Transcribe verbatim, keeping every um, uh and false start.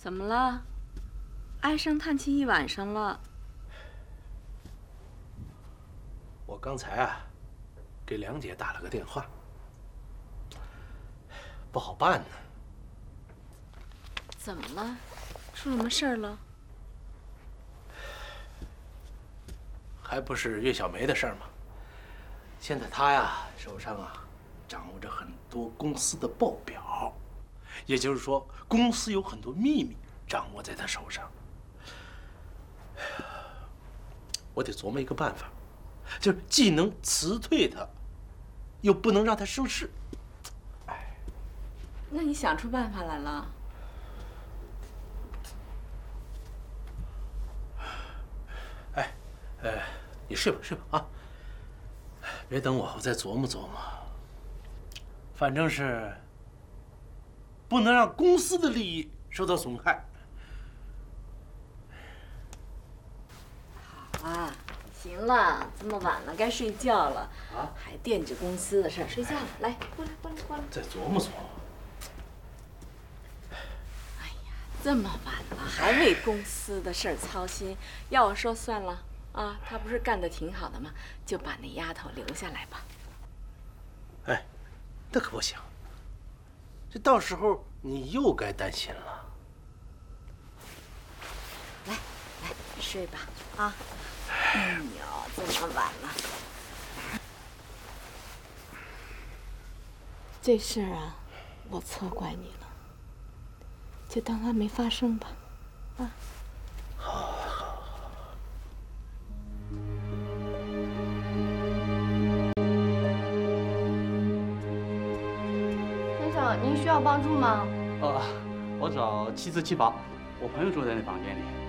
我刚才啊，给梁姐打了个电话，不好办呢。 怎么了？出什么事儿了？ 还不是岳小梅的事儿吗？现在她呀手上啊掌握着很多公司的报表，也就是说，公司有很多秘密掌握在她手上。我得琢磨一个办法，就是既能辞退她，又不能让她生事。哎， 那你想出办法来了？ 哎，呃，你睡吧睡吧啊，别等我，我再琢磨琢磨。反正是不能让公司的利益受到损害。 啊，行了，这么晚了，该睡觉了。 啊， 还惦着公司的事儿，睡觉了。来，过来，过来，过来。 再琢磨琢磨。 哎呀，这么晚了，还为公司的事儿操心。要我说，算了啊，他不是干得挺好的吗？就把那丫头留下来吧。 哎，那可不行，这到时候你又该担心了。 来，来，睡吧啊。哎呦，这么晚了，这事儿啊，我错怪你了，就当它没发生吧，啊。 好，好，好。 先生，您需要帮助吗？ 呃，我找七四七房，我朋友住在那房间里。